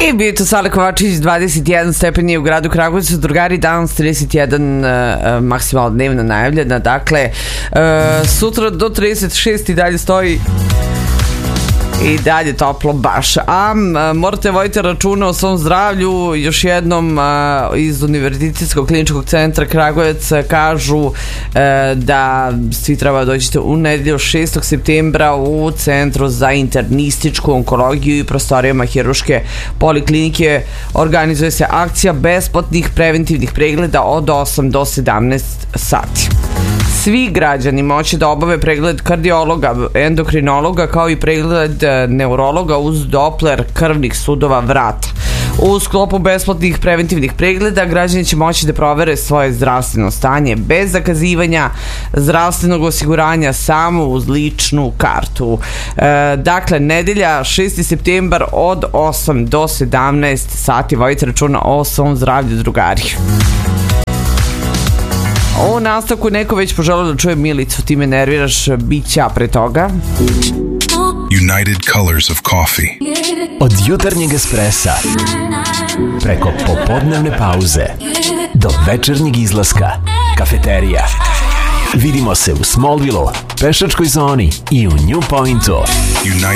I bio je to Sale Kovačević, 21 stepeni u gradu Kragujevcu, drugari, danas 31 maksimalno dnevna najavljena, dakle sutra do 36 i dalje stoji i dalje toplo baš. A morate voditi računa o svom zdravlju. Još jednom iz Univerzitetskog kliničkog centra Kragujevac kažu da svi treba da dođete u nedelju 6. septembra u Centru za internističku onkologiju i prostorijama Hirurške poliklinike. Organizuje se akcija besplatnih preventivnih pregleda od 8 do 17 sati. Svi građani moći da obave pregled kardiologa, endokrinologa kao i pregled neurologa uz Doppler krvnih sudova vrata. U sklopu besplatnih preventivnih pregleda građani će moći da provere svoje zdravstveno stanje bez zakazivanja zdravstvenog osiguranja samo uz ličnu kartu. Dakle, nedelja 6. septembar od 8 do 17 sati. Vodite računa o svom zdravlju, drugari. U nastavku neko već poželao da čuje Milicu, ti me nerviraš, bit će pre toga. United Colors of Coffee. Od jutarnjeg espressa preko popodnevne pauze do večernjeg izlaska, kafeterija. Vidimo se u Smallville-u, pešačkoj zoni i u New Pointu.